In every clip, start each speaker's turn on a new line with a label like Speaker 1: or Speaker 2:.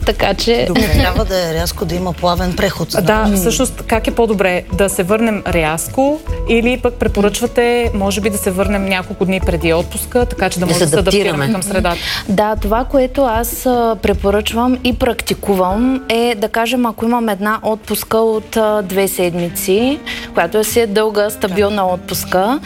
Speaker 1: Така че...
Speaker 2: Добре, трябва да е рязко, да има плавен преход.
Speaker 3: Да, всъщност как е по-добре? Да се върнем рязко или пък препоръчвате, може би да се върнем няколко дни преди отпуска, така че да може да се адаптираме към средата?
Speaker 1: Да, това, което аз препоръчвам и практикувам е да кажем, ако имам една отпуска от 2 седмици, която си е дълга, стабилна отпуска,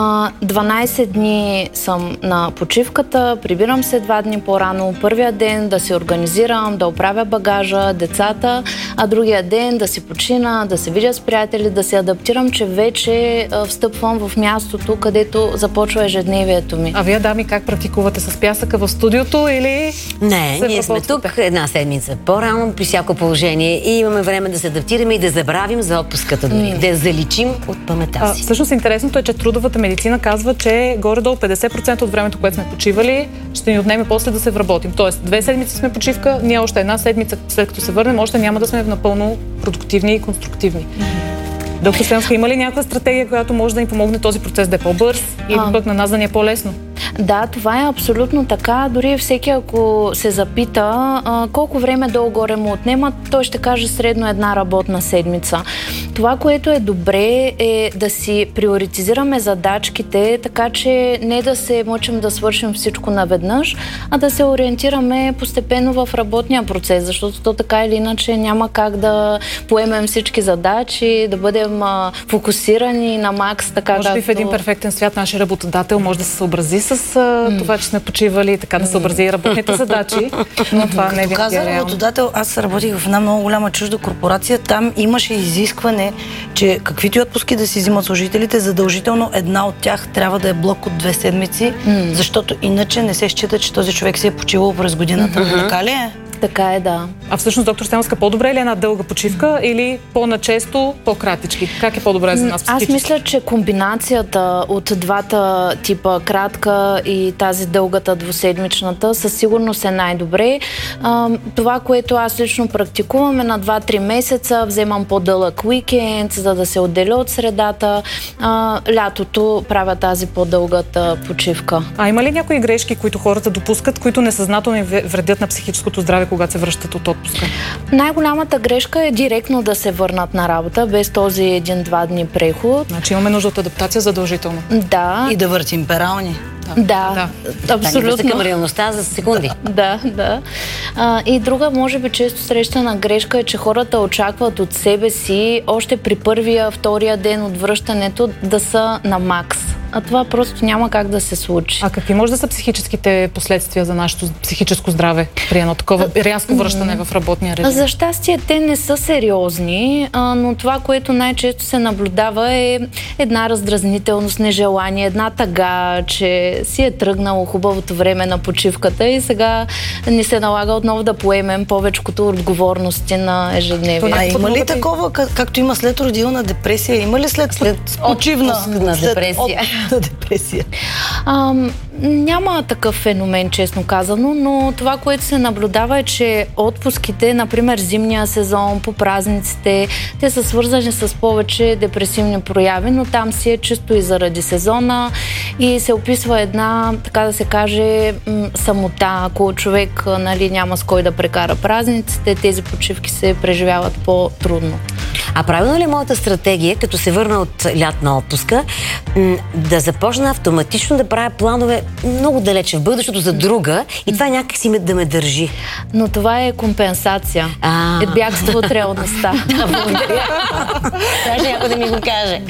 Speaker 1: 12 дни съм на почивката, прибирам се 2 дни по-рано, първия ден да се организирам, да оправя багажа, децата, а другия ден да си почина, да се видя с приятели, да се адаптирам, че вече встъпвам в мястото, където започва ежедневието ми.
Speaker 3: А вие, дами, как практикувате с пясъка в студиото или...
Speaker 4: Не, ние сме тук една седмица по-рано при всяко положение и имаме време да се адаптираме и да забравим за отпуската дори, да я заличим от паметта си.
Speaker 3: Всъщност интересното е, че трудовата медицина казва, че горе-долу 50% от времето, което сме почивали, ще ни отнеме после да се вработим. Тоест, 2 седмици сме почивка, ние още една седмица, след като се върнем, още няма да сме напълно продуктивни и конструктивни. Доктор Стоянска, има ли някаква стратегия, която може да ни помогне този процес да е по-бърз или пък на нас да ни е по-лесно?
Speaker 1: Да, това е абсолютно така. Дори всеки, ако се запита колко време долу-горе му отнема, той ще каже средно една работна седмица. Това, което е добре, е да си приоритизираме задачките, така че не да се мъчим да свършим всичко наведнъж, а да се ориентираме постепенно в работния процес, защото то така или иначе няма как да поемем всички задачи, да бъдем фокусирани на макс, така
Speaker 3: може би в един перфектен свят нашия работодател може да се съобрази с това, че сме почивали, така да съобрази и работните задачи, но това не е винаги реално.
Speaker 2: Работодател, аз работих в една много голяма чужда корпорация, там имаше изискване, че каквито и отпуски да си взимат служителите, задължително една от тях трябва да е блок от 2 седмици, защото иначе не се счита, че този човек се е почивал през годината. Така ли е?
Speaker 1: Така е, да.
Speaker 3: А всъщност, доктор Стоянска, по-добре ли е една дълга почивка или по-начесто, по-кратички? Как е по-добре за нас психически?
Speaker 1: Аз мисля, че комбинацията от двата типа, кратка и тази дългата двуседмичната, със сигурност е най-добре. Това, което аз лично практикувам е на 2-3 месеца, вземам по-дълъг уикенд, за да се отделя от средата. Лятото правя тази по-дългата почивка.
Speaker 3: Има ли някои грешки, които хората допускат, които несъзнателно вредят на психическото здраве, когато се връщат от отпуска?
Speaker 1: Най-голямата грешка е директно да се върнат на работа, без този 1-2 дни преход.
Speaker 3: Значи имаме нужда от адаптация задължително.
Speaker 1: Да.
Speaker 2: И да въртим перални.
Speaker 1: Да, абсолютно.
Speaker 4: Да, към реалността за секунди.
Speaker 1: Да. И друга, може би, често срещана грешка е, че хората очакват от себе си още при първия, втория ден от връщането да са на макс. А това просто няма как да се случи.
Speaker 3: А какви може да са психическите последствия за нашето психическо здраве при едно такова рязко връщане в работния режим?
Speaker 1: За щастие те не са сериозни, но това, което най-често се наблюдава е една раздразнителност, нежелание, една тъга, че си е тръгнало хубавото време на почивката и сега ни се налага отново да поемем повечето отговорности на ежедневие.
Speaker 2: Има ли такова, както има след родилна депресия? Има ли след почивна
Speaker 4: депресия?
Speaker 2: Депресия.
Speaker 1: Няма такъв феномен, честно казано, но това, което се наблюдава е, че отпуските, например зимния сезон, по празниците, те са свързани с повече депресивни прояви, но там си е чисто и заради сезона и се описва една, така да се каже, самота. Ако човек няма с кой да прекара празниците, тези почивки се преживяват по-трудно.
Speaker 4: А правилно ли е моята стратегия, като се върна от лятна отпуска, да започна автоматично да правя планове много далече в бъдещето за друга и това някакси да ме държи?
Speaker 1: Но това е компенсация. Е бягство от реалността.
Speaker 4: Да, благодаря. Трябва някой да ми го каже.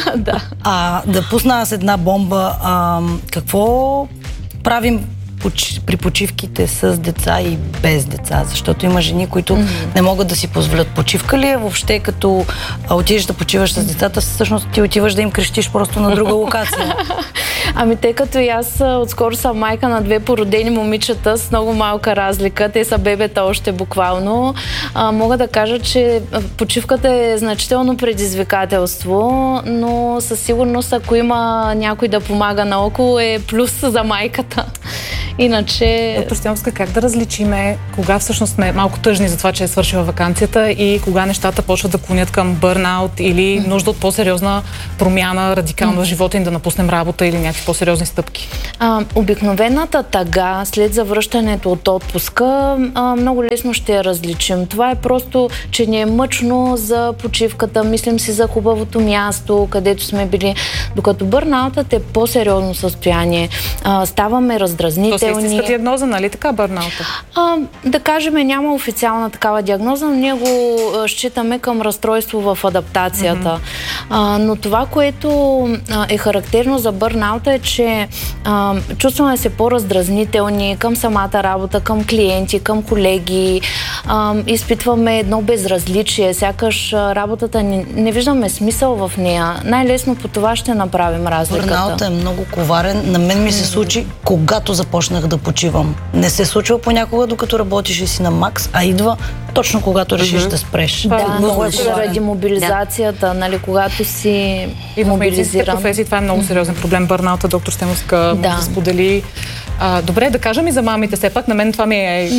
Speaker 2: Да пусна аз една бомба. Какво правим при почивките с деца и без деца? Защото има жени, които не могат да си позволят. Почивка ли е въобще, като отидеш да почиваш с децата, всъщност ти отиваш да им крещиш просто на друга локация?
Speaker 1: Тъй като и аз отскоро съм майка на 2 породени момичета с много малка разлика, те са бебета още буквално, мога да кажа, че почивката е значително предизвикателство, но със сигурност, ако има някой да помага наоколо, е плюс за майката. Иначе...
Speaker 3: Доктор Стояновска, как да различиме кога всъщност сме малко тъжни за това, че е свършила ваканцията и кога нещата почват да клонят към бърнаут или нужда от по-сериозна промяна, радикална в живота им, да напуснем работа или някакви по-сериозни стъпки?
Speaker 1: Обикновената тъга след завръщането от отпуска много лесно ще я различим. Това е просто, че ни е мъчно за почивката, мислим си за хубавото място, където сме били. Докато бърнаутът е по-сериозно състояние. Ставаме раздразнителни.
Speaker 3: То си истинска диагноза, нали така, бърнаута?
Speaker 1: Да кажем, няма официална такава диагноза, но ние го считаме към разстройство в адаптацията. Но това, което е характерно за бърнаута е, че чувстваме се по-раздразнителни към самата работа, към клиенти, към колеги. Изпитваме едно безразличие, сякаш работата не виждаме смисъл в нея. Най-лесно по това ще направим разликата.
Speaker 2: Бърнаутът е много коварен. На мен ми се случи, когато започнах да почивам. Не се случва понякога, докато работиш и си на макс, а идва точно когато решиш да спреш.
Speaker 1: Много е заради мобилизацията, нали, когато си
Speaker 3: и в
Speaker 1: мобилизиран.
Speaker 3: Професии това е много сериозен проблем. Бърнаута, доктор Стояновска може да сподели. Добре, да кажем и за мамите все пак. На мен това ми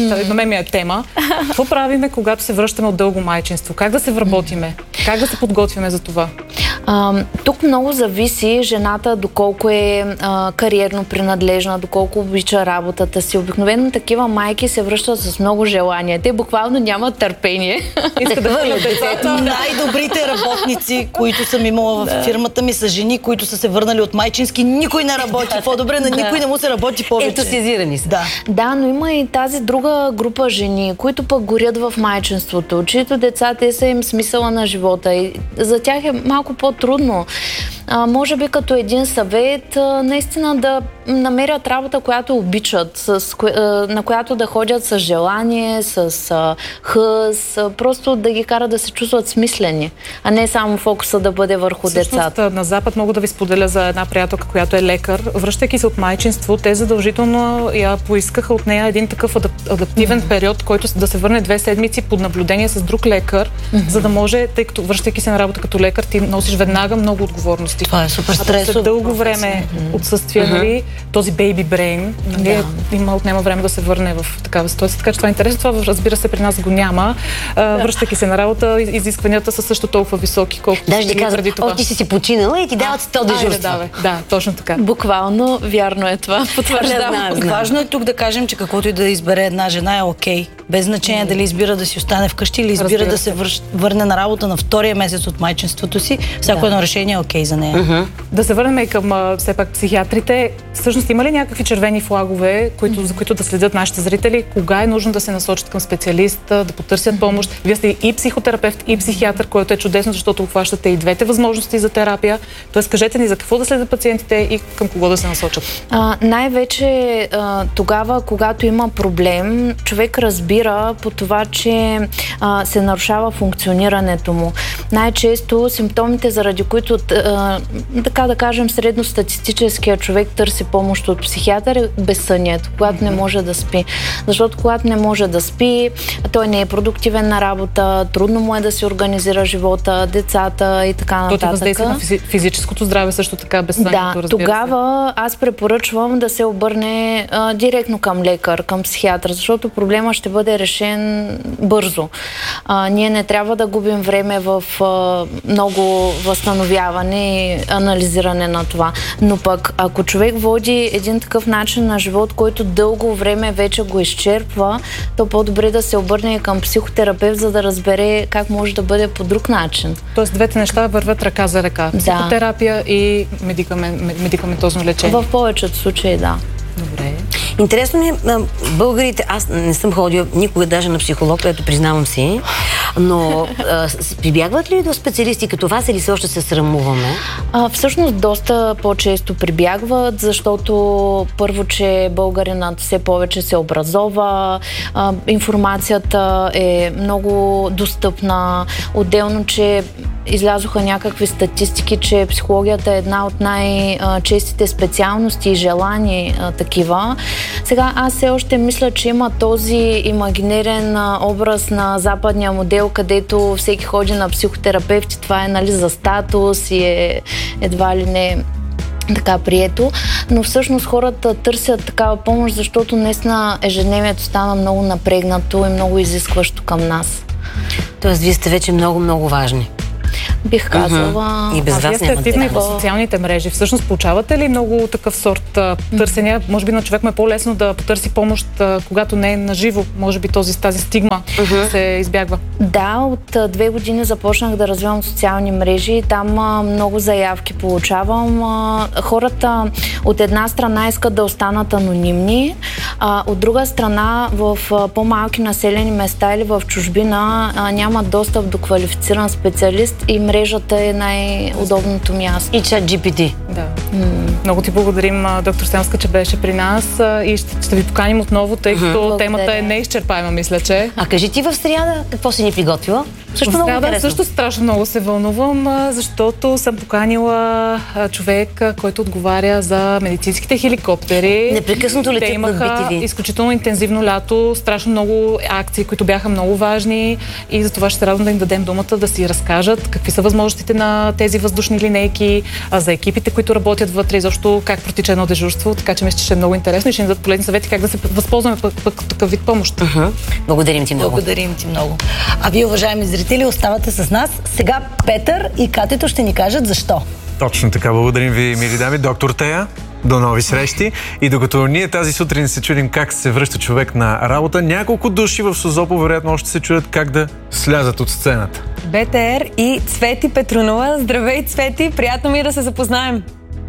Speaker 3: е тема. Какво правиме, когато се връщаме от дълго майчинство? Как да се вработиме? Как да се подготвяме за това?
Speaker 1: Тук много зависи жената доколко е кариерно принадлежна, доколко обича работата си. Обикновено такива майки се връщат с много желание. Те буквално нямат търпение.
Speaker 3: Искат да хвърлят децата.
Speaker 2: Най-добрите работници, които съм имала в фирмата ми, са жени, които са се върнали от майчински. Никой не работи по-добре, на никой не му се работи повече.
Speaker 4: Ентусиазирани са.
Speaker 1: Да, но има и тази друга група жени, които пък горят в майчинството, чието деца, те са им смисъла на живота. И за тях е малко по-трудно. Може би като един съвет, наистина да намерят работа, която обичат, на която да ходят с желание, с хъс, просто да ги карат да се чувстват смислени, а не само фокуса да бъде върху децата.
Speaker 3: На Запад мога да ви споделя за една приятелка, която е лекар. Връщайки се от майчинство, те задължително я поискаха от нея един такъв адаптивен период, който да се върне 2 седмици под наблюдение с друг лекар, за да може, тъй като връщайки се на работа като лекар, ти носиш веднага много отговорности.
Speaker 2: Това е супер стресово.
Speaker 3: След дълго време отсъствие, нали, този baby brain, отнема време да се върне в такава ситуация. Така че това е интересно. Това, разбира се, при нас го няма. Връщайки се на работа, изискванията са също толкова високи, колкото
Speaker 4: даже ти казват, ти си починала и ти дават 100 дежурства.
Speaker 3: Да, точно така.
Speaker 1: Буквално, вярно е това. Потвърждавам.
Speaker 2: Важно е тук да кажем, че каквото и да избере една жена е окей. Без значение дали избира да си остане вкъщи или избира да се върне на работа на втория месец от майчинството си. Всяко едно решение е окей за нея.
Speaker 3: Да се върнем и към все пак психиатрите. Всъщност има ли някакви червени флагове, за които да следят нашите зрители? Кога е нужно да се насочат към специалист, да потърсят помощ? Вие сте и психотерапевт, и психиатър, което е чудесно, защото обхващате и двете възможности за терапия. Тоест, кажете ни за какво да следят пациентите и към кого да се насочат.
Speaker 1: Най-вече тогава, когато има проблем, човек разбира по това, че се нарушава функционирането му. Най-често симптомите, заради които така да кажем, средностатистическия човек търси помощ от психиатър е безсънието, когато не може да спи. Защото когато не може да спи, той не е продуктивен на работа, трудно му е да си организира живота, децата и така нататък.
Speaker 3: То въздейства на физическото здраве също така, безсънието, разбира се.
Speaker 1: Тогава аз препоръчвам да се обърне директно към лекар, към психиатър, защото проблема ще бъде решен бързо. Ние не трябва да губим време в много възстановяване и анализиране на това. Но пък, ако човек води един такъв начин на живот, който дълго време вече го изчерпва, то по-добре да се обърне към психотерапевт, за да разбере как може да бъде по друг начин.
Speaker 3: Тоест, двете неща върват ръка за ръка. Психотерапия и медикаментозно лечение.
Speaker 1: В повечето случаи, да.
Speaker 3: Добре.
Speaker 4: Интересно ми, българите, аз не съм ходила никога даже на психолог, което признавам си, но прибягват ли до специалисти като вас или все още се срамуваме?
Speaker 1: Всъщност доста по-често прибягват, защото първо, че българинът все повече се образова, информацията е много достъпна, отделно, че излязоха някакви статистики, че психологията е една от най-честите специалности и желани такива. Сега аз все още мисля, че има този имагинерен образ на западния модел, където всеки ходи на психотерапевти, това е, нали, за статус и едва ли не така прието, но всъщност хората търсят такава помощ, защото наистина ежедневието стана много напрегнато и много изискващо към нас.
Speaker 4: Тоест, вие сте вече много важни.
Speaker 1: Бих казала...
Speaker 4: И без вас
Speaker 3: вие сте активни по социалните мрежи. Всъщност, получавате ли много такъв сорт търсения? Може би на човек му е по-лесно да потърси помощ, когато не е наживо. Може би тази стигма се избягва.
Speaker 1: Да, от 2 години започнах да развивам социални мрежи. Там много заявки получавам. Хората от една страна искат да останат анонимни, от друга страна в по-малки населени места или в чужбина нямат достъп до квалифициран специалист и мрежата е най-удобното място.
Speaker 4: И ChatGPT.
Speaker 3: Да. Много ти благодарим, доктор Стенска, че беше при нас и ще ви поканим отново, тъй като темата е неизчерпаема, мисля, че.
Speaker 4: А кажи ти в сряда какво си ни приготвила?
Speaker 3: Също страшно много се вълнувам, защото съм поканила човек, който отговаря за медицинските хеликоптери.
Speaker 4: Непрекъснато летят над BTV.
Speaker 3: Те имаха изключително интензивно лято, страшно много акции, които бяха много важни и за това ще се радвам да им дадем думата да си разкажат какви са възможностите на тези въздушни линейки, за екипите, които работят вътре и защо как протича едно дежурство, така че мисля, че ще е много интересно и ще ни дадат полезни съвети как да се възползваме пък такъв вид помощ.
Speaker 4: Благодарим ти много.
Speaker 2: Благодарим ти много. А вие, уважаеми зрители, оставате с нас. Сега Петър и Катето ще ни кажат защо.
Speaker 5: Точно така. Благодарим ви, мили дами. Доктор Тея, до нови срещи. И докато ние тази сутрин се чудим как се връща човек на работа, няколко души в Созопол вероятно още се чудят как да слязат от сцената.
Speaker 6: БТР и Цвети Петрунова. Здравей, Цвети! Приятно ми е да се запознаем.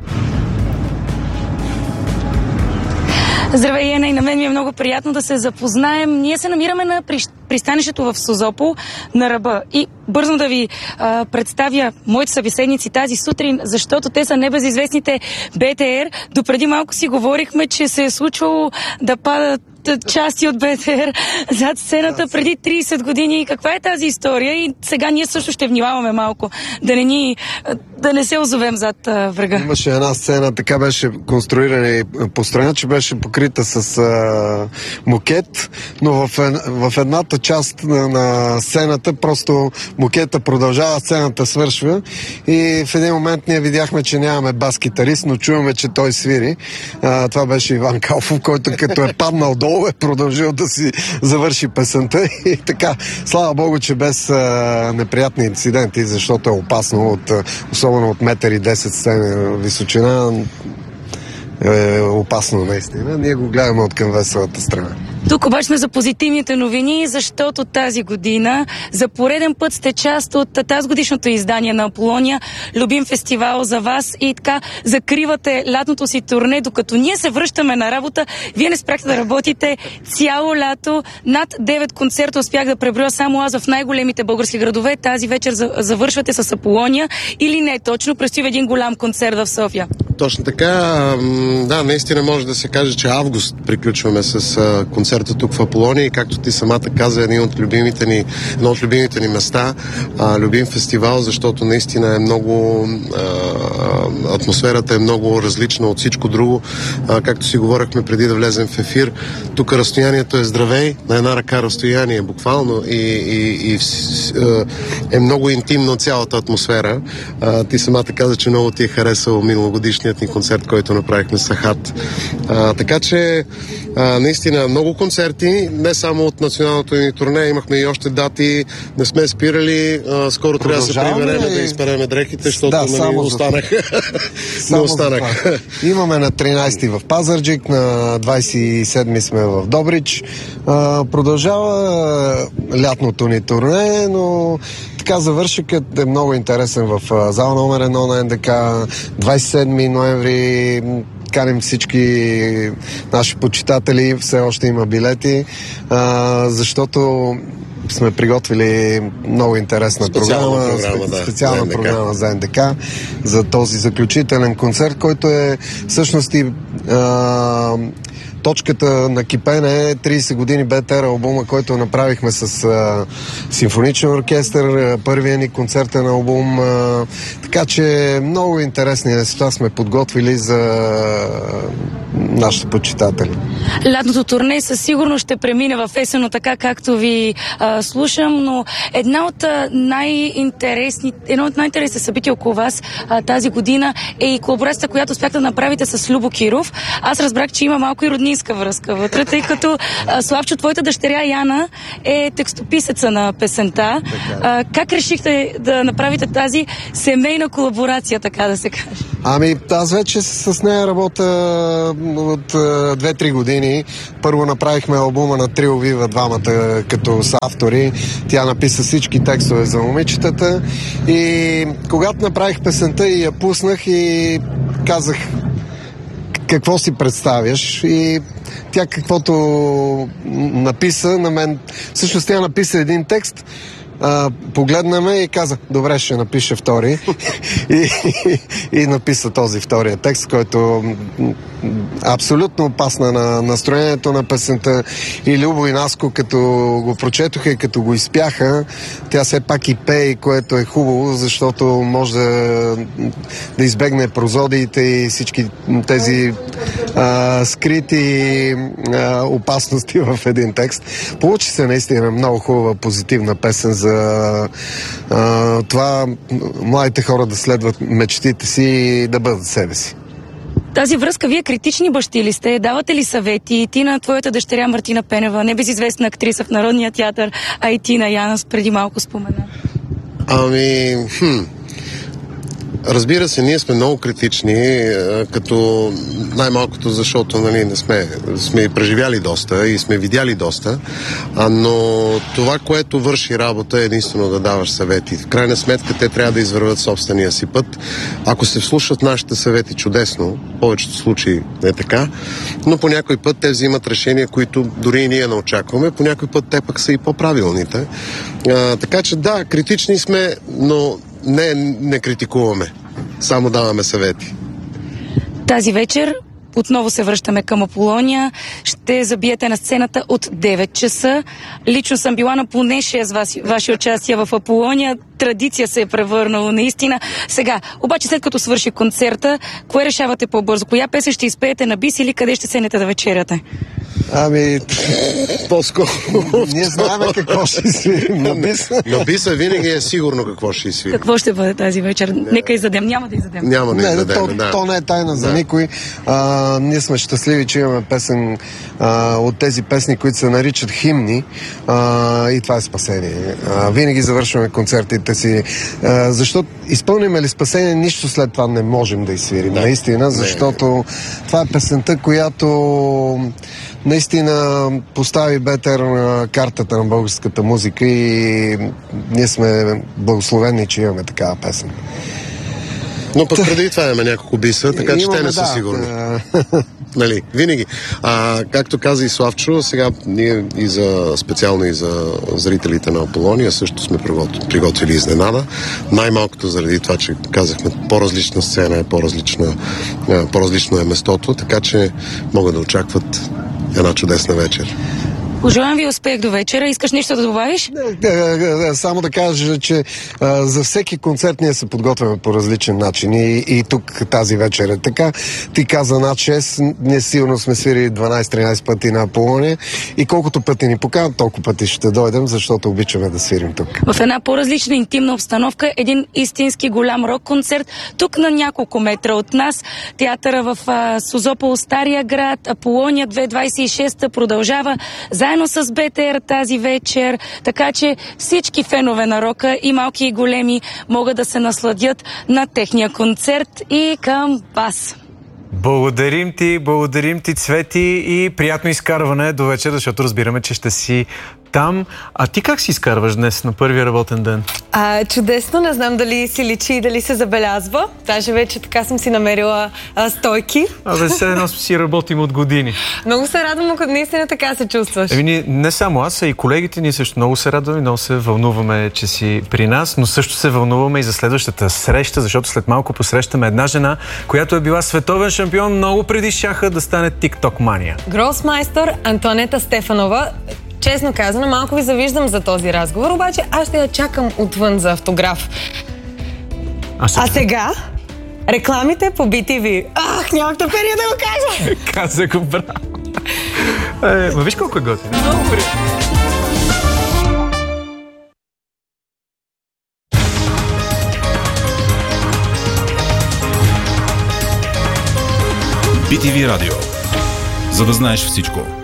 Speaker 7: Здравей, Ена, и на мен ми е много приятно да се запознаем. Ние се намираме на пристанището в Созопол на ръба. И бързо да ви представя моите събеседници тази сутрин, защото те са небезизвестните БТР. Допреди малко си говорихме, че се е случвало да падат части от БТР зад сцената преди 30 години. Каква е тази история? И сега ние също ще внимаваме малко да не се озовем зад врага.
Speaker 8: Имаше една сцена, така беше конструирана и построена, че беше покрита с мокет, но в едната част на сцената просто мокета продължава, сцената свършва и в един момент ние видяхме, че нямаме бас-китарист, но чуваме, че той свири. Това беше Иван Калфов, който като е паднал долу, е продължил да си завърши песента и така. Слава Богу, че без неприятни инциденти, защото е опасно, особено от 1,10 сцена височина, е опасно наистина. Ние го гледаме от към веселата страна.
Speaker 7: Тук обаче сме за позитивните новини, защото тази година за пореден път сте част от тази годишното издание на Аполония, любим фестивал за вас и така закривате лятното си турне, докато ние се връщаме на работа. Вие не спряхте да работите цяло лято. Над 9 концерта успях да преброя само аз в най-големите български градове. Тази вечер завършвате с Аполония или не точно? Предстои един голям концерт в София.
Speaker 8: Точно така. Да, наистина може да се каже, че август приключваме с концерта тук в Аполония и както ти самата каза, едно от любимите ни места, любим фестивал, защото наистина е много атмосферата е много различна от всичко друго. Както си говорихме преди да влезем в ефир, тук разстоянието е здравей, на една ръка разстояние буквално и е много интимно цялата атмосфера. Ти самата каза, че много ти е харесал миналогодишният ни концерт, който направихме с Ахат. Така че наистина много концерти, не само от националното ни турне, имахме и още дати, не сме спирали, скоро трябва да се приберем да изпереме дрехите, защото не останаха. Не останаха.
Speaker 9: Имаме на 13-ти в Пазарджик, на 27-ми сме в Добрич. Продължава лятното ни турне, но така завършикът е много интересен в зала номер 1 на НДК. 27 ноември каним всички наши почитатели, все още има билети, защото сме приготвили много интересна специална програма за НДК, за този заключителен концерт, който е всъщност и точката на кипене е 30 години БТР албума, който направихме с симфоничен оркестър, първия ни концертен албум. Така че много интересни неща сме подготвили за нашите почитатели.
Speaker 7: Лятното турне със сигурност ще премине в есенно, така както ви слушам, но едно от най-интересните събития около вас тази година е и колаборацията, която успяхте да направите с Любо Киров. Аз разбрах, че има малко и роднинска връзка вътре, тъй като Славчо, твоята дъщеря Яна е текстописеца на песента. Как решихте да направите тази семейна колаборация, така да се каже?
Speaker 9: Ами, аз вече с нея работя от 2-3 години. Първо направихме албума на Трио Вива, двамата като автори. Тя написа всички текстове за момичетата и когато направих песента и я пуснах и казах какво си представяш и тя каквото написа на мен, всъщност тя написа един текст, погледна ме и каза, добре, ще напиша втори. и написа този втория текст, който абсолютно опасна на настроението на песента. И Любо и Наско, като го прочетоха и като го изпяха, тя все пак и пее, което е хубаво, защото може да избегне прозодиите и всички тези скрити опасности в един текст. Получи се наистина много хубава, позитивна песен за това младите хора да следват мечтите си и да бъдат себе си.
Speaker 7: Тази връзка, вие критични бащи ли сте? Давате ли съвети? Ти на твоята дъщеря Мартина Пенева, небезизвестна актриса в Народния театър, а и ти на Яна преди малко спомена.
Speaker 10: Ами, разбира се, ние сме много критични, като най-малкото, защото не сме преживяли доста и сме видяли доста, но това, което върши работа, е единствено да даваш съвети. В крайна сметка те трябва да извървят собствения си път. Ако се вслушат нашите съвети, чудесно, в повечето случаи е така, но по някой път те взимат решения, които дори и ние не очакваме, по някой път те пък са и по-правилните. Така че да, критични сме, но не критикуваме. Само даваме съвети.
Speaker 7: Тази вечер отново се връщаме към Аполония. Ще забиете на сцената от 9 часа. Лично съм била на поне 6 ваши участия в Аполония. Традиция се е превърнала наистина. Сега, обаче след като свърши концерта, кое решавате по-бързо? Коя песен ще изпеете на бис или къде ще седнете да вечеряте?
Speaker 9: Ами, по-скоро. Ние знаем какво ще свирим на биса.
Speaker 10: На биса винаги е сигурно какво ще свирим.
Speaker 7: Какво ще бъде тази вечер? Нека издадем. Няма да издадем.
Speaker 10: Няма да издадем,
Speaker 9: то не е тайна за никой. Ние сме щастливи, че имаме песен от тези песни, които се наричат химни. И това е спасение. Винаги завършваме концертите си. Защото изпълним ли спасение, нищо след това не можем да изсвирим. Наистина, защото това е песента, която наистина постави БТР на картата на българската музика и ние сме благословени, че имаме такава песен.
Speaker 10: Но пък преди това имаме няколко биса, така че те не са сигурни. Нали, винаги. Както каза и Славчо, сега ние специално и за зрителите на Аполония също сме приготвили изненада. Най-малкото заради това, че казахме по-различна сцена, по-различно е местото, така че могат да очакват една чудесна вечер.
Speaker 7: Пожелавам ви успех до вечера. Искаш нещо да добавиш?
Speaker 9: Само да кажа, че за всеки концерт ние се подготвяме по различен начин и тук тази вечер е така. Ти каза над 6, ние сигурно сме свирили 12-13 пъти на Аполония и колкото пъти ни поканат, толкова пъти ще дойдем, защото обичаме да свирим тук.
Speaker 7: В една по-различна интимна обстановка, един истински голям рок-концерт, тук на няколко метра от нас. Театъра в Созопол, Стария град, Аполония 2026 продължава заедно с БТР тази вечер, така че всички фенове на рока, и малки и големи, могат да се насладят на техния концерт и към вас.
Speaker 5: Благодарим ти, Цвети, и приятно изкарване до вечер, защото разбираме, че ще си там. А ти как си изкарваш днес на първия работен ден?
Speaker 6: Чудесно, не знам дали си личи и дали се забелязва. Даже вече така съм си намерила стойки.
Speaker 5: Все едно си работим от години.
Speaker 6: Много се радвам, ако наистина така се чувстваш.
Speaker 5: Не само аз, а и колегите ни също много се радваме, много се вълнуваме, че си при нас, но също се вълнуваме и за следващата среща, защото след малко посрещаме една жена, която е била световен шампион много преди шаха да стане TikTok мания.
Speaker 6: Гросмайстър Антоанета Стефанова. Честно казано, малко ви завиждам за този разговор, обаче аз ще я чакам отвън за автограф. А сега рекламите по BTV. Нямах търпение да го кажа!
Speaker 5: Каза го, браво! Виж колко е готино.
Speaker 6: Много приятно.
Speaker 11: BTV Радио. За да знаеш всичко.